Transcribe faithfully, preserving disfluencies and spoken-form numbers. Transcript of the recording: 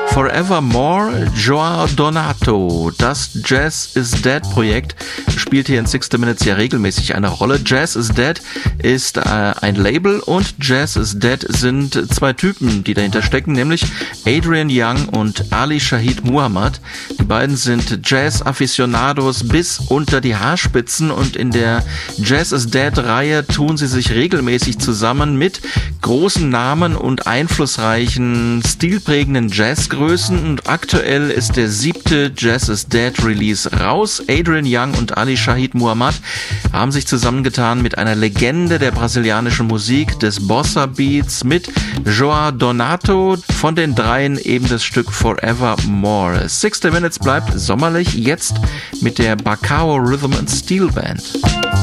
Forevermore, Joao Donato. Das Jazz is Dead Projekt spielt hier in sixty Minutes ja regelmäßig eine Rolle. Jazz is Dead ist äh, ein Label und Jazz is Dead sind zwei Typen, die dahinter stecken, nämlich Adrian Young und Ali Shaheed Muhammad. Die beiden sind Jazz-Afficionados bis unter die Haarspitzen und in der Jazz is Dead-Reihe tun sie sich regelmäßig zusammen mit großen Namen und einflussreichen, stilprägenden Jazzgrößen und aktuell ist der siebte Jazz is Dead Release raus. Adrian Young und Ali Shaheed Muhammad haben sich zusammengetan mit einer Legende der brasilianischen Musik, des Bossa Beats, mit Joao Donato, von den dreien eben das Stück Forevermore. sixty Minutes bleibt sommerlich, jetzt mit der Bacao Rhythm and Steel Band.